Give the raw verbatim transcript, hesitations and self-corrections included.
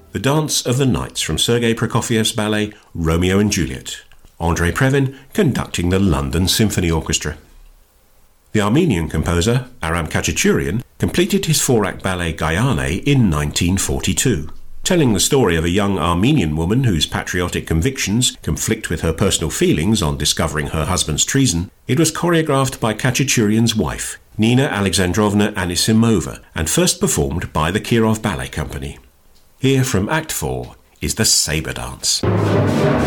The Dance of the Knights from Sergei Prokofiev's ballet Romeo and Juliet. Andrei Previn conducting the London Symphony Orchestra. The Armenian composer Aram Khachaturian completed his four-act ballet Gayane in nineteen forty-two. Telling the story of a young Armenian woman whose patriotic convictions conflict with her personal feelings on discovering her husband's treason, it was choreographed by Khachaturian's wife, Nina Alexandrovna Anisimova, and first performed by the Kirov Ballet Company. Here from Act four is the Sabre Dance.